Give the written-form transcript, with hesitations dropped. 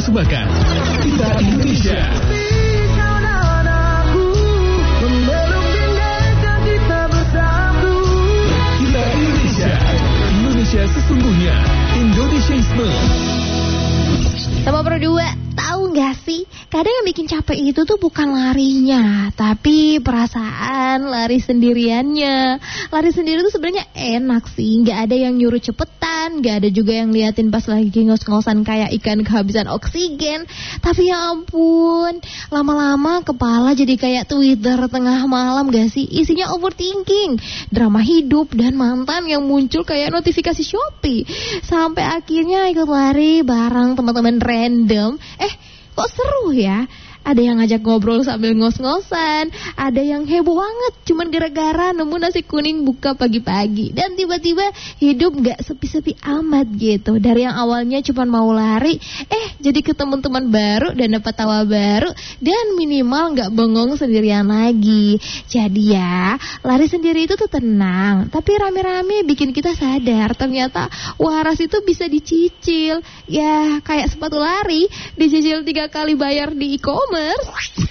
persembahkan Kita Indonesia. Kita Indonesia. Indonesia sesungguhnya. Indonesiaisme. Sama berdua, tahu nggak sih? Kadang yang bikin capek itu tuh bukan larinya, tapi perasaan lari sendiriannya. Lari sendiri tuh sebenarnya enak sih, nggak ada yang nyuruh cepetan, nggak ada juga yang liatin pas lagi ngos-ngosan kayak ikan kehabisan oksigen. Tapi ya ampun, lama-lama kepala jadi kayak Twitter tengah malam gak sih? Isinya overthinking, drama hidup dan mantan yang muncul kayak notifikasi Shopee. Sampai akhirnya ikut lari bareng teman-teman random. Kok seru ya? Ada yang ngajak ngobrol sambil ngos-ngosan, ada yang heboh banget cuman gara-gara nemu nasi kuning buka pagi-pagi. Dan tiba-tiba hidup gak sepi-sepi amat gitu. Dari yang awalnya cuman mau lari, jadi ketemu teman baru dan dapat tawa baru. Dan minimal gak bengong sendirian lagi. Jadi ya, lari sendiri itu tuh tenang, tapi rame-rame bikin kita sadar ternyata waras itu bisa dicicil. Ya kayak sepatu lari, dicicil 3 kali bayar di e-commerce.